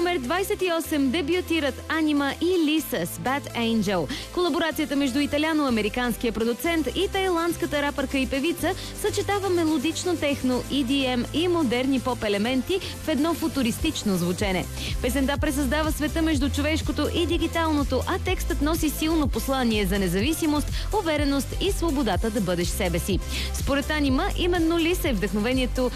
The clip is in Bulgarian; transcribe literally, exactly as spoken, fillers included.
номер двадесет и осем дебютират Анима и Лиса с Bad Angel. Колаборацията между италяно-американския продуцент и тайландската рапърка и певица съчетава мелодично техно, и ди ем и модерни поп-елементи в едно футуристично звучене. Песента пресъздава света между човешкото и дигиталното, а текстът носи силно послание за независимост, увереност и свободата да бъдеш себе си. Според Анима, именно Лиса е вдъхновението